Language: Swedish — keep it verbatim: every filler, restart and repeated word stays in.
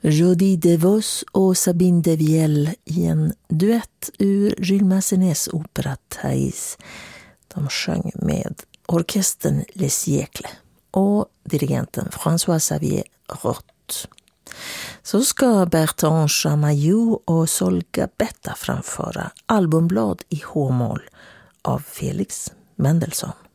Jody DeVos och Sabine Devielle i en duett ur Jules Massenets opera Thais. De sjöng med orkestern Les Siècles och dirigenten François Xavier Roth. Så ska Bertrand Chamayou och Sol Gabetta framföra albumblad i H-moll av Felix Mendelssohn.